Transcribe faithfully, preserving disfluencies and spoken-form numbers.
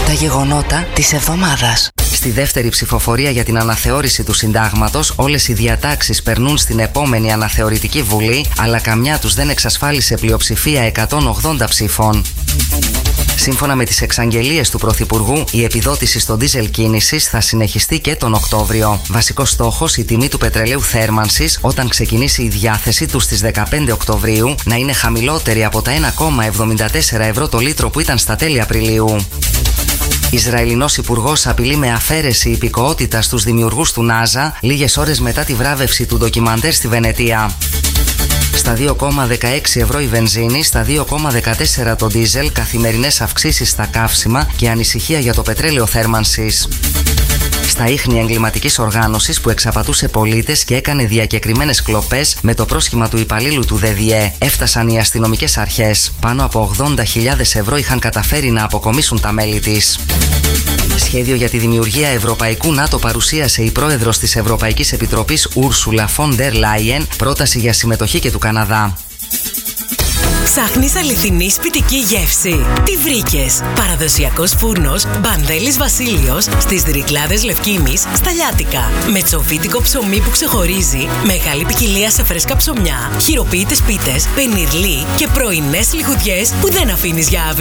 Τα γεγονότα της εβδομάδας. Στη δεύτερη ψηφοφορία για την αναθεώρηση του συντάγματος, όλες οι διατάξεις περνούν στην επόμενη αναθεωρητική βουλή, αλλά καμιά τους δεν εξασφάλισε πλειοψηφία εκατόν ογδόντα ψήφων. Σύμφωνα με τις εξαγγελίες του Πρωθυπουργού, η επιδότηση στο ντίζελ κίνησης θα συνεχιστεί και τον Οκτώβριο. Βασικός στόχος, η τιμή του πετρελαίου θέρμανσης, όταν ξεκινήσει η διάθεση του στις δεκαπέντε Οκτωβρίου, να είναι χαμηλότερη από τα ένα κόμμα εβδομήντα τέσσερα ευρώ το λίτρο που ήταν στα τέλη Απριλίου. Ισραηλινός υπουργός απειλεί με αφαίρεση υπηκοότητας στους δημιουργούς του Νάζα λίγες ώρες μετά τη βράβευση του ντοκιμαντέρ στη Βενετία. Στα δύο κόμμα δεκαέξι ευρώ η βενζίνη, στα δύο κόμμα δεκατέσσερα το ντίζελ, καθημερινές αυξήσεις στα καύσιμα και ανησυχία για το πετρέλαιο θέρμανσης. Στα ίχνη εγκληματικής οργάνωσης που εξαπατούσε πολίτες και έκανε διακεκριμένες κλοπές με το πρόσχημα του υπαλλήλου του ΔΔΕ, έφτασαν οι αστυνομικές αρχές. Πάνω από ογδόντα χιλιάδες ευρώ είχαν καταφέρει να αποκομίσουν τα μέλη της. Σχέδιο για τη δημιουργία Ευρωπαϊκού ΝΑΤΟ παρουσίασε η πρόεδρος της Ευρωπαϊκής Επιτροπής Ούρσουλα Φον ντερ Λάιεν, πρόταση για συμμετοχή και του Καναδά. Ψάχνεις αληθινή σπιτική γεύση? Τι βρήκες? Παραδοσιακός φούρνος Μπανδέλης Βασίλειος στις Ρυκλάδες Λευκήμης στα Λιάτικα. Με τσοβίτικο ψωμί που ξεχωρίζει, μεγάλη ποικιλία σε φρέσκα ψωμιά, χειροποίητες πίτες, πενιρλί και πρωινές λιχουδιές που δεν αφήνεις για αύριο.